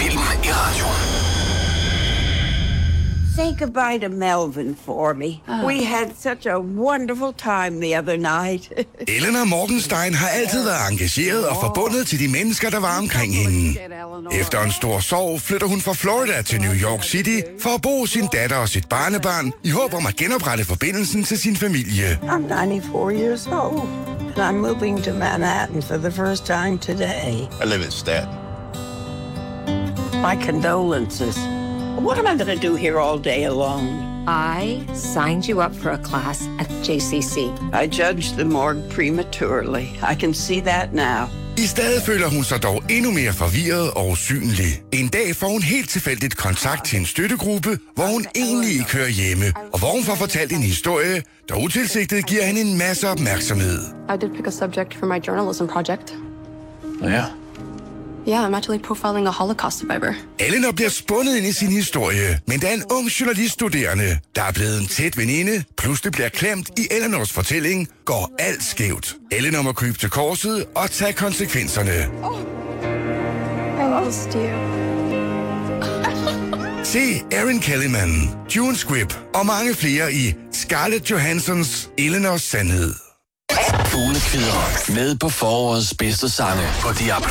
film i radioen. Say goodbye to Melvin for me. We had such a wonderful time the other night. Eleanor Morgenstein har altid været engageret og forbundet til de mennesker, der var omkring hende. Efter en stor sorg flytter hun fra Florida til New York City for at bo sin datter og sit barnebarn i håb om at genoprette forbindelsen til sin familie. I'm 94 years old, and I'm moving to Manhattan for the first time today. I live in Staten. My condolences. What am I going to do here all day alone? I signed you up for a class at JCC. I judged the morgue prematurely. I can see that now. I stedet føler hun sig dog endnu mere forvirret og usynlig. En dag får hun helt tilfældigt kontakt til en støttegruppe, hvor hun egentlig ikke hører hjemme, og hvor hun får fortalt en historie, der utilsigtet giver hende en masse opmærksomhed. I did pick a subject for my journalism project. Yeah. Yeah, I'm actually profiling a Holocaust survivor. Eleanor bliver spundet ind i sin historie, men da en ung journaliststuderende, der er blevet en tæt veninde, pludselig bliver klemt i Eleanors fortælling, går alt skævt. Eleanor må krybe til korset og tage konsekvenserne. I lost you. Se Erin Kellyman, June Squibb og mange flere i Scarlett Johanssons Eleanors sandhed. Fuglekvidder med på forårets bedste sange på Diablo.